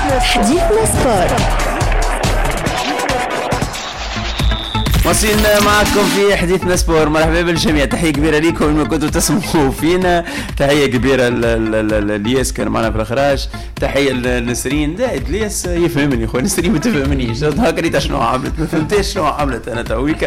حديثنا سبور. واصلين معكم في حديثنا سبور. مرحبا بالجميع، تحية كبيرة ليكم لما كنتوا تسمعوا فينا، تحية كبيرة للياس كان معنا في الإخراج، تحية لنسرين. لا الياس يفهمني خويا، نسرين ما تفهمنيش هكا شنو عملت، ما فهمتيش شنو عملت أنا تويكا.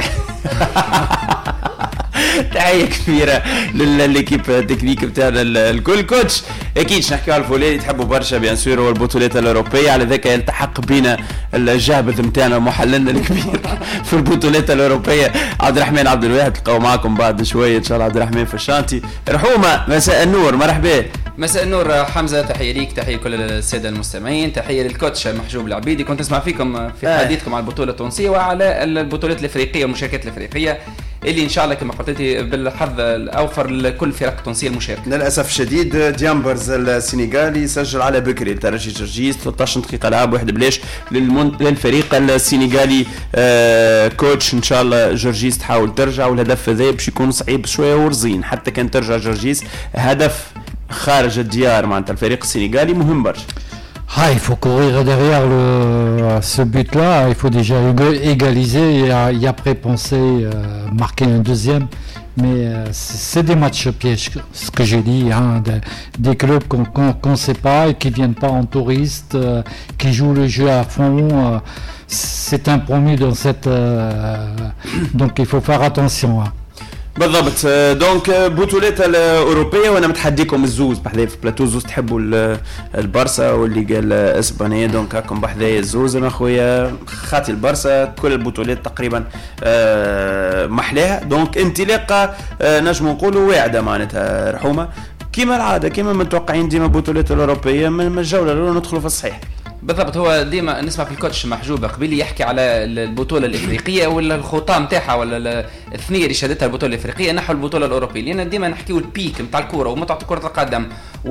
تحية كبيرة للكيب تكنيك بتاعنا الكل. كوتش اكيد نحكيو على الفولي اللي تحبوا برشا بيان سور، والبطولات الاوروبيه. على ذاك يلتحق بنا الجابذ نتاعنا محللنا الكبير في البطولات الاوروبيه عبد الرحمن عبد الواحد، تلقاو معكم بعد شويه ان شاء الله. عبد الرحمن في الشانتي. رحومه مساء النور، مرحبا. مساء النور حمزه، تحيه ليك، تحيه لكل الساده المستمعين، تحيه للكوتش محجوب العبيدي. كنت نسمع فيكم في حديثكم على البطوله التونسيه وعلى البطولات الافريقيه والمشاركات الافريقيه اللي ان شاء الله كما قلت لي بالحظ الاوفر لكل الفرق التونسيه المشاركه. للاسف الشديد ديامبرز السنغالي سجل على بكري الترجي جرجيس 13 دقيقه لعب واحد بلاش للفريق السنغالي. كوتش ان شاء الله جرجيس تحاول ترجع، والهدف هذا باش يكون صعيب شويه ورزين. حتى كان ترجع جرجيس هدف خارج الديار معناتها الفريق السنغالي مهم برشا. Il faut courir derrière ce but-là, il faut déjà égaliser et après penser marquer un deuxième. Mais c'est des matchs pièges, ce que j'ai dit, hein, des clubs qu'on ne sait pas et qui ne viennent pas en touriste, qui jouent le jeu à fond. C'est un promu dans cette... donc il faut faire attention. Hein. بالضبط. دونك بطولات الاوروبيه وانا متحديكم الزوز بحذايا في بلاتو. زوز تحبوا البارسا واللي قال اسبانيا، دونك هاكم بحذايا الزوز. انا خويا خاطي البارسا كل البطولات تقريبا محلاها. دونك انطلاقه نجم نقولوا واعده معناتها رحومه كما العاده، كما متوقعين ديما البطولات الاوروبيه من الجوله الاولى ندخلوا في الصحيح. بالضبط. هو ديما نسمع في الكوتش محجوب قبيل يحكي على البطوله الافريقيه ولا الخطام نتاعها ولا الثنيه اللي شهدتها البطوله الافريقيه نحو البطوله الاوروبيه، لان ديما نحكيو البيك نتاع الكره ومتعه كره القدم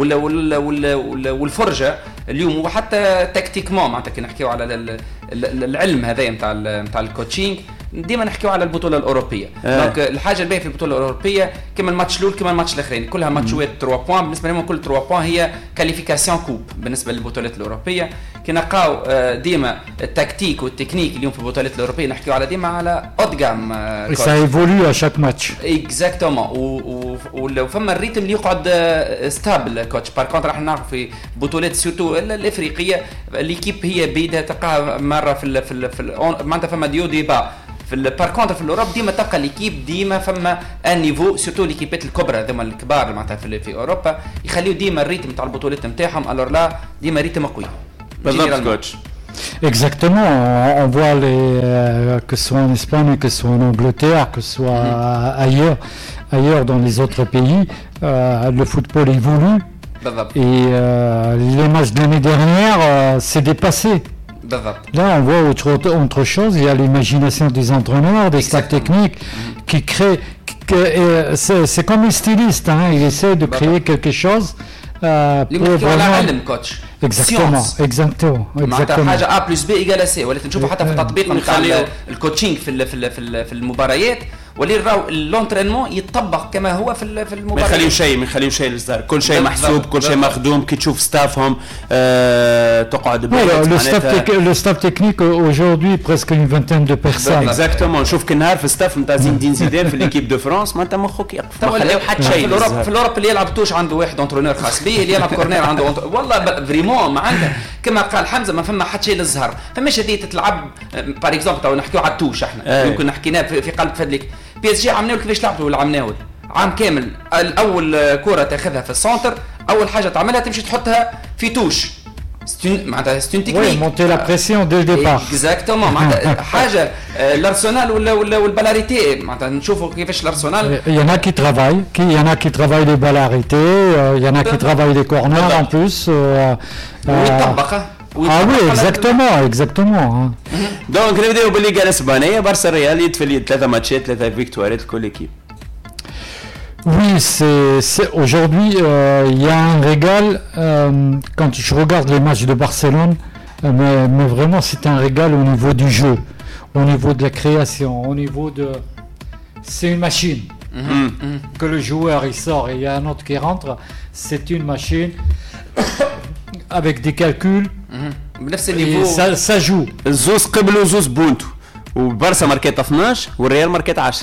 والفرجه اليوم، وحتى تكتيكمون معناتها كي نحكيو على العلم هذا نتاع الكوتشينغ ديما نحكيو على البطوله الاوروبيه. دونك الحاجه الباهيه في البطوله الاوروبيه كما الماتش الاول كما الماتش الاخراني كلها ماتشات 3 بوان. بالنسبه لهم كل 3 بوان هي كاليفيكاسيون كوب بالنسبه للبطولات الاوروبيه. كي نلقاو ديما التكتيك والتكنيك اليوم في البطولات الاوروبيه نحكيو على ديما على اودغام. Ça évolue à chaque match. اكزاكتومون. وفما الريتم اللي يقعد ستابل كوتش. بار كونتر راح نعرف في بطولات سورتو الافريقيه ليكيب هي بيدها تلقاها مره في معناتها فما ديو ديبا في البار كونتر في الاوروب ديما تلقى ليكيب ديما فما ان نيفو سورتو ليكيبات الكبرى ذوما الكبار معناتها في اوروبا يخليو ديما الريتم تاع البطولات نتاعهم. الور لا ديما ريتم قوي. بالضبط كوتش. Exactement, on voit que ce soit en Espagne, que ce soit en Angleterre, que ce soit ailleurs dans les autres pays, le football évolue. Et les matchs de l'année dernière, c'est dépassé. Là, on voit autre chose. Il y a l'imagination des entraîneurs, des staffs techniques qui créent. C'est comme un styliste, hein, il essaie de créer quelque chose. pour vraiment كوتش. exactement معناتها حاجه A + B = C. ولكن نشوفوا حتى في التطبيق نتاع الكوتشينغ في المباريات ولي راو اللونترينمون يتطبق كما هو في المباراه. ما يخليو شيء للصدر، كل شيء محسوب، كل شيء مخدوم. كي تشوف ستافهم تقعد le staff technique aujourd'hui presque une vingtaine de personnes. exactement. شوف كنهار في ستاف نتاع زين الدين زيدان في ليكيب دو فرانس معناتها مخك يقف ما خلاو حتى شيء. في الاوروب اللي يلعب توش عنده واحد انترونور خاص به، اللي يلعب كورنير عنده والله فريمون معناتها كما قال حمزه ما فما حتى شيء للزهر. فماش هذه تتلعب بار اكزومبل تو نحكيو على التوش احنا يمكن حكيناه في قلب فدلك بي اس جي عملناه كيفاش لعبوا ولا عملناه عام كامل. الاول كره تاخذها في السنتر اول حاجه تعملها تمشي تحطها في توش معناتها ستون تكنيك monter la pression dès le départ. اكزاكتومون معناتها حاجه الارسنال ولا البالاريتي معناتها نشوفوا كيفاش الارسنال. Il y en a qui travaillent, il y en a qui travaillent les balarités, il y en a qui travaillent les corners en plus. ويطبقها. Ah oui, exactement. دونك نبداو بالليغا الاسبانيه. بارسا ريال يتفلي 3 ماتشات 3 فيكتوارات لكل ايكيب. Oui, c'est aujourd'hui il y a un régal quand je regarde les matchs de Barcelone, mais vraiment c'est un régal au niveau du jeu, au niveau de la création, au niveau de c'est une machine. Que le joueur il sort et il y a un autre qui rentre, c'est une machine avec des calculs, بنفس النيفو ça joue. الزوز قبلوا زوز بونتو وبرسا ماركات 12 والريال ماركات 10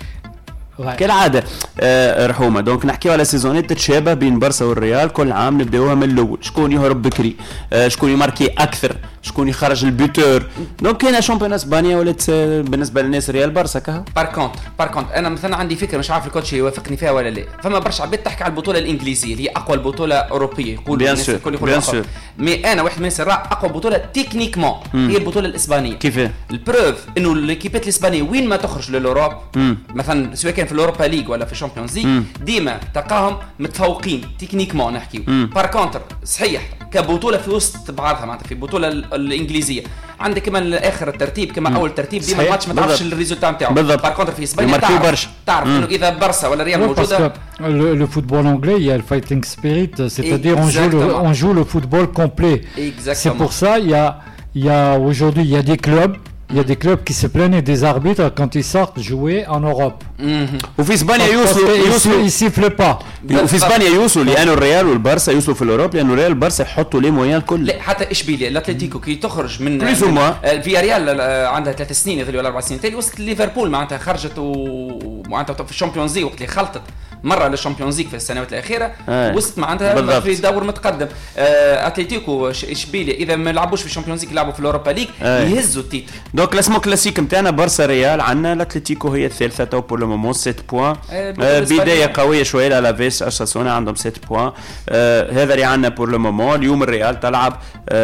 كالعاده. رحومه دونك نحكيو على سيزونات تتشابه بين برسا والريال، كل عام نبداوها من الاول، شكون يهرب بكري، شكون يماركي اكثر، شكون يخرج البيوتور. دونك كاين شامبيون اسبانيا ولات بالنسبه للناس ريال برسا كها. بار كونتر انا مثلا عندي فكره مش عارف الكوتش يوافقني فيها ولا لا. فما برشا عباد تحكي على البطوله الانجليزيه اللي هي اقوى البطوله اوروبيه، يقولوا الناس الكل يقولوا مي انا واحد من الناس اقوى بطوله تكنيكمون هي البطوله الاسبانيه. كيف البروف انه الاكيبات الاسبانيه وين ما تخرج للاوروب مثلا سواء كان في الاوروبا ليج ولا في الشامبيونز ليج ديما تلقاهم متفوقين تكنيكمون نحكيو. بار كونتر صحيح كبطوله في وسط بعضها معناتها في البطوله الانجليزيه عندك كما اخر الترتيب كما اول ترتيب ديما الماتش ما تعرفش الريزولتا نتاعو. بار كونتر في اسبانيا تعرف انه اذا برشا ولا ريال موجوده. Le football anglais, il y a le fighting spirit, c'est-à-dire on joue le football complet. Exactement. C'est pour ça il y a aujourd'hui il y a des clubs. Il y a des clubs qui se plaignent des arbitres quand ils sortent jouer en Europe. وفي اسبانيا يوصلوا يسيفلوا با. وفي اسبانيا يوصلوا لانه الريال والبارسا يوصلوا في الاوروب لانه الريال والبارسا يحطوا لي مويان الكل. لا حتى اشبيليه الاتليتيكو كي تخرج من فياريال عندها 3 سنين يظل ولا 4 سنين تالي وصلت ليفربول معناتها خرجت ومعناتها في الشامبيونز ليج وقت اللي خلطت مره للشامبيونز ليج في السنوات الاخيره وصلت معناتها في دور متقدم. اتليتيكو اشبيليه اذا ما لعبوش في الشامبيونز ليج يلعبوا في الاوروبا ليج يهزوا التيتر. دونك الاسمو كلاسيك نتاعنا برشا ريال، عندنا الاتليتيكو هي الثالثه تو بور لو مومون 7 بوان. بدايه قويه شويه لافيس اساسونا عندهم 7 بوان. هذا اللي عندنا بور لو مومون. اليوم الريال تلعب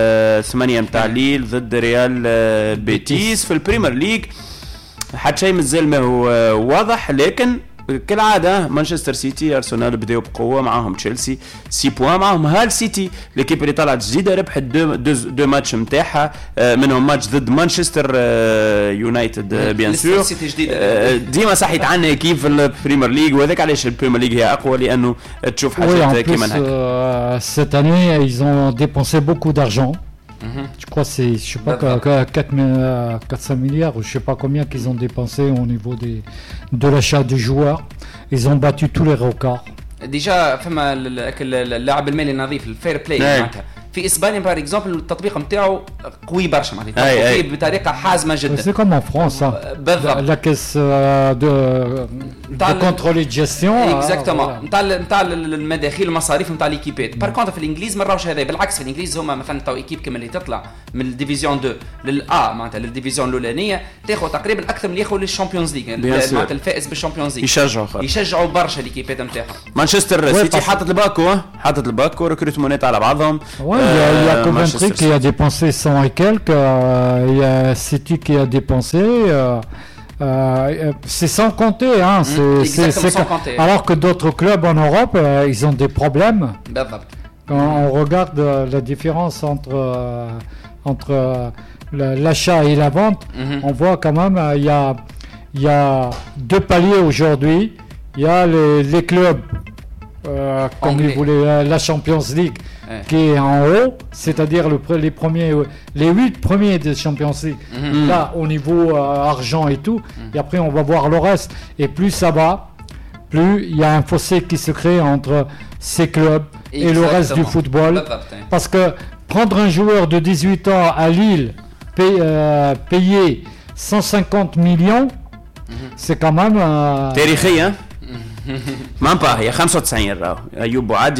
8 نتاع ليل ضد ريال بيتيس في البريمير ليج. حتى شيء مازال ما هو واضح، لكن كالعاده مانشستر سيتي ارسنال بداوا بقوه، معاهم تشيلسي 6 بوان، معاهم هال سيتي ليكيب اللي طلعت جديده ربحت دو ماتش نتاعها، منهم ماتش ضد مانشستر يونايتد بيان سور. ديما صحيت عنا كيف البريمير ليج، وهذاك علاش البريمير ليج هي اقوى لانه تشوف حاجات كيما هكا. Cette année ils ont dépensé beaucoup d'argent. Je crois que c'est, je sais pas, 400 milliards ou je sais pas combien qu'ils ont dépensé au niveau de l'achat de joueurs. Ils ont battu tous les records. Déjà, فما اللاعب المالي النظيف الفير بلاي معناتها في اسبانيا بار اكزومبل التطبيق نتاعو قوي برشا معناتها بطريقه حازمه جدا. C'est comme en France la caisse de contrôle de gestion. اكزاكتومون نتاع المداخيل والمصاريف نتاع ليكيبات. بار كونتر في الانجليز ما راهوش هذا، بالعكس في الانجليز هما مثلا تو ايكيب كما اللي تطلع من الديفيزيون 2 للA معناتها للديفيزيون الاولانيه تاخذ تقريبا اكثر من اللي ياخذ للشامبيونز ليج معناتها الفائز بالشامبيونز ليج. يشجعوا برشا ليكيبات نتاعهم. مانشستر سيتي حاطط الباكو ريكروتمونات على بعضهم. Il y a Coventry qui a dépensé 100 et quelques, il y a City qui a dépensé, c'est sans compter, hein, c'est sans compter. Alors que d'autres clubs en Europe, ils ont des problèmes. Quand on regarde la différence entre l'achat et la vente, on voit quand même il y a 2 paliers aujourd'hui. Il y a les clubs comme ils voulaient la Champions League qui est en haut, c'est-à-dire les 8 premiers de Champions League, là au niveau argent et tout, et après on va voir le reste, et plus ça va, plus il y a un fossé qui se crée entre ces clubs et le reste du football, parce que prendre un joueur de 18 ans à Lille, payer 150 millions, c'est quand même تاريخي hein. ما هي 95 راهو ايوب عادي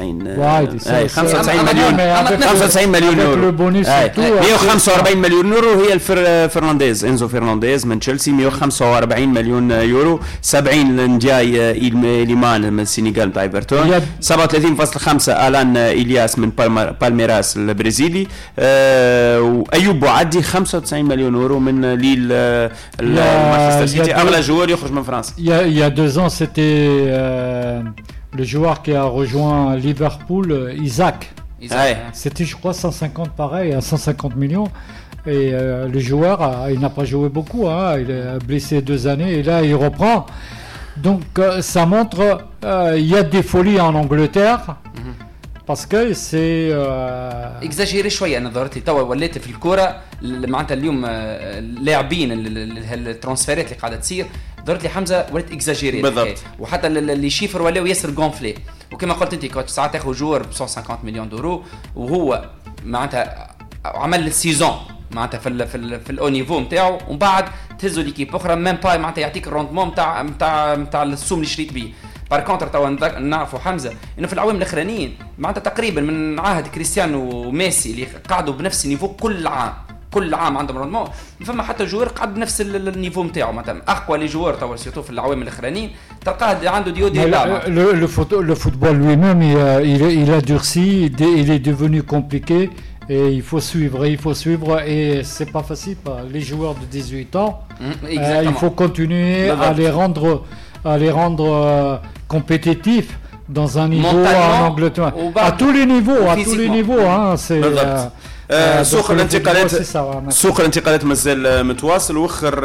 95 مليون يورو 145 مليون يورو هي فرنانديز انزو فرنانديز من تشيلسي 145 مليون يورو 70 جاي إليمان من السنغال تاع ايفرتون 37.5 الان الياس من بالميراس البرازيلي وايوب عادي 95 مليون يورو من ليل مانشستر سيتي اغلى جوار يخرج من فرنسا. Il y a 2 ans c'était le joueur qui a rejoint Liverpool, Isaac. C'était je crois 150 pareil, à 150 millions. Et le joueur, il n'a pas joué beaucoup, hein, il est blessé 2 années et là il reprend. Donc ça montre il y a des folies en Angleterre. parce que c'est اكزاجيري شويه. انا ظهرت لي توا وليت في الكره معناتها اليوم اللاعبين الترانسفيرات اللي قاعده تصير ظهرت لي حمزه ولات اكزاجيري بالضبط. وحتى اللي شيفر ولاو ياسر غونفلي. وكما قلت انت كوتش ساعات تاخذ جور ب 150 مليون دورو وهو معناتها عمل السيزون معناتها في الاو نيفو نتاعو ومن بعد تهزوا ليكيب اخرى ميم باي معناتها يعطيك الروندمون نتاع السوم اللي شريت بيه. بار كونتر توا نعرفوا حمزه انه في العوام الاخرانيين معناتها تقريبا من عهد كريستيانو وميسي اللي قعدوا بنفس النيفو كل عام عندهم روندمون، فما حتى جوار قعد بنفس النيفو نتاعو مثلا اقوى لي جوار توا سيرتو في العوام الاخرانيين تلقاه عنده دي لا. Le football lui-même il a durci, il est devenu compliqué et il faut suivre et c'est pas facile pour les joueurs de 18 ans. Il faut continuer à les rendre compétitifs dans un niveau en Angleterre à tous les niveaux hein, c'est سوق الانتقالات مازال متواصل واخر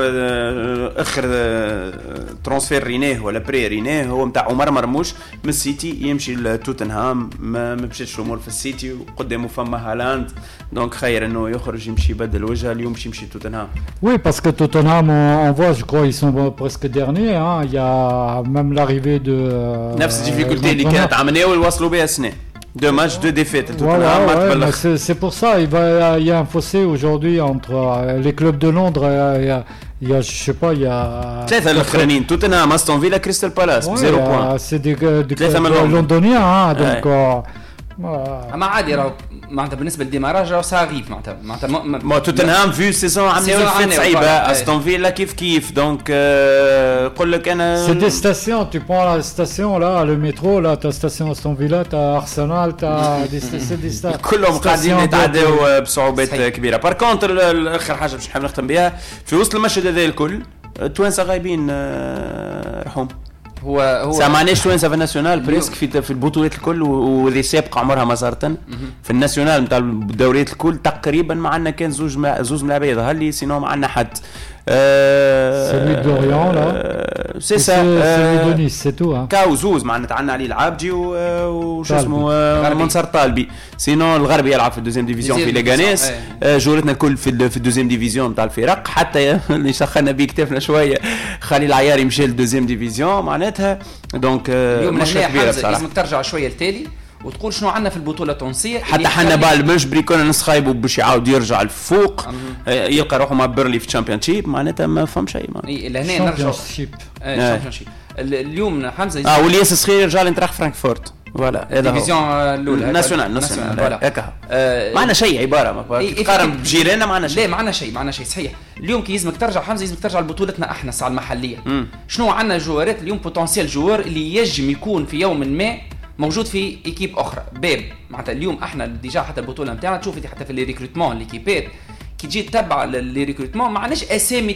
ترانسفير رينيه ولا بري رينيه هو نتاع عمر مرموش من السيتي يمشي لتوتنهام ما مشيتش الامور في السيتي وقدامه فما هالاند دونك خير انه يخرج يمشي يبدل وجهه اليوم يمشي توتنهام. Oui parce que Tottenham on voit je crois ils sont presque derniers hein il y a même l'arrivée de نفس الديفيكولتي اللي كانت عمليه وصلوا بها السنه. 2 matchs, 2 défaites. C'est pour ça, il y a un fossé aujourd'hui entre les clubs de Londres. Il y a, je sais pas, il y a. ثلاثة الأخرانيين توتنهام أستون فيلا كريستال بالاس بزيرو بوان. C'est des clubs londoniens, hein, donc. أما عادي راهو معناتها بالنسبة لديماراج راهو صغير معناتها توتنهام في سيزون عملية صعيبة أستون فيلا كيف دونك قول لك أنا. C'est des stations, tu prends la station là, le métro là, t'as station Aston Villa, t'as Arsenal, t'as des stations. كلهم قاعدين يتعدوا بصعوبات كبيرة. بار كونتر آخر حاجة باش نحب نختم بها في وسط المشهد هذا الكل توانسة غايبين رحوم. هو سامعناش توانسه في الناسيونال بريسك في البطولات الكل وذي سابقه عمرها ما صارت في الناسيونال نتاع الدوريات الكل تقريبا ما عندنا كان زوج ملاعبيه يظهر لي سينو ما عندنا حد celui d'Orient là c'est ça celui de Nice c'est tout hein كاو زوز معناتها عندنا علي العابجي وش اسمه منصر طالبي سينو الغربي يلعب في الدوزيام ديفيزيون في ليغانيس جورتنا الكل في الدوزيام ديفيزيون نتاع الفرق حتى اللي شخنا بيه كتافنا شويه خليل العياري مشى للدوزيام ديفيزيون معناتها دونك مش كبيره بصراحه لازم ترجع شويه لتالي وتقول شنو عندنا في البطوله التونسيه حتى حنا بالمجبري كنا نسخايبوا باش يعاود يرجع الفوق يلقى روحه مع بيرلي في الشامبيونشيب معناتها ما فهم شيء لهنا نرجع الشامبيونشيب اليوم حمزه والياس صغير يرجع لانتراخ فرانكفورت فوالا هذا الديفيزيون الاولى ناسيونال هكا معنا شيء عباره ما تقارن بجيراننا معنا شيء لا معنا شيء صحيح. اليوم كي لازمك ترجع حمزه لازمك ترجع لبطولتنا احنا الساعه المحليه شنو عندنا جوارات اليوم بوتنسيال جوار اللي ينجم يكون في يوم ما موجود في ايكيب اخرى باب معناتها اليوم احنا ديجا حتى البطوله نتاعنا تشوفي حتى في لي ريكروتمون ليكيبات كي تجي تتبع لي ريكروتمون ما عندناش اسامي